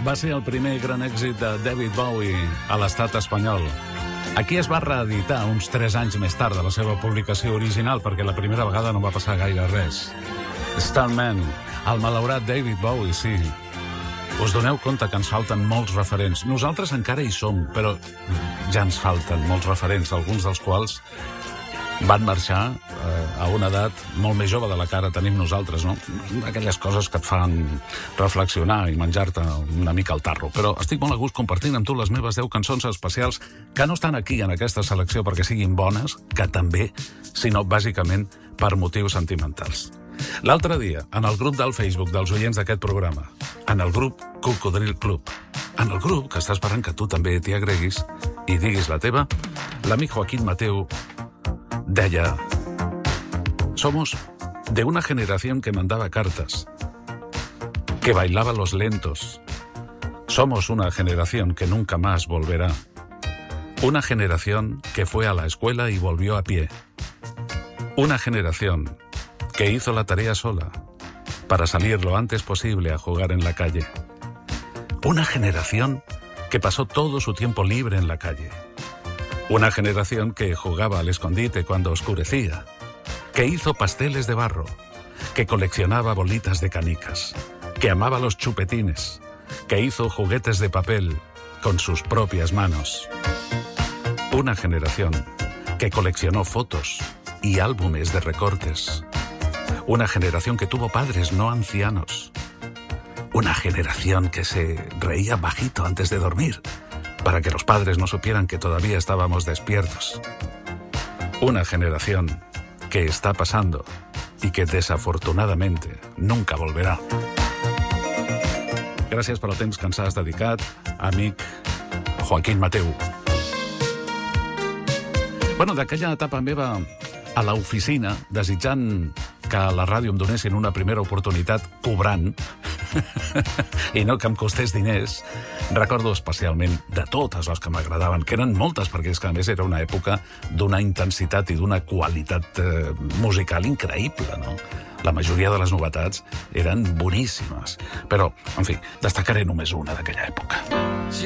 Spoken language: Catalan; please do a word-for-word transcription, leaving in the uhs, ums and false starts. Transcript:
va ser el primer gran èxit de David Bowie a l'estat espanyol. Aquí es va reeditar uns tres anys més tard de la seva publicació original, perquè la primera vegada no va passar gaire res. Starman, el malaurat David Bowie, sí. Us doneu compte que ens falten molts referents. Nosaltres encara hi som, però ja ens falten molts referents, alguns dels quals van marxar eh, a una edat molt més jove de la que ara tenim nosaltres, no? Aquelles coses que et fan reflexionar i menjar-te una mica el tarro. Però estic molt a gust compartint amb tu les meves deu cançons especials que no estan aquí en aquesta selecció perquè siguin bones, que també, sinó bàsicament per motius sentimentals. L'altre dia, en el grup del Facebook dels oients d'aquest programa, en el grup Cocodril Club, en el grup que està esperant que tu també t'hi agreguis i diguis la teva, l'amic Joaquín Mateu deia: somos de una generación que mandaba cartas, que bailaba los lentos. Somos una generación que nunca más volverá. Una generación que fue a la escuela y volvió a pie. Una generación que hizo la tarea sola para salir lo antes posible a jugar en la calle. Una generación que pasó todo su tiempo libre en la calle. Una generación que jugaba al escondite cuando oscurecía, que hizo pasteles de barro, que coleccionaba bolitas de canicas, que amaba los chupetines, que hizo juguetes de papel con sus propias manos. Una generación que coleccionó fotos y álbumes de recortes. Una generación que tuvo padres no ancianos. Una generación que se reía bajito antes de dormir, para que los padres no supieran que todavía estábamos despiertos. Una generación que está pasando y que desafortunadamente nunca volverà. Gràcies per el temps que ens has dedicat, amic Joaquín Mateu. Bueno, d'aquella etapa meva a l'oficina, desitjant que a la ràdio em donessin una primera oportunitat cobrant i no que em costés diners, recordo especialment de totes les que m'agradaven, que eren moltes, perquè és que a més era una època d'una intensitat i d'una qualitat eh, musical increïble, no? La majoria de les novetats eren boníssimes. Però, en fi, destacaré només una d'aquella època.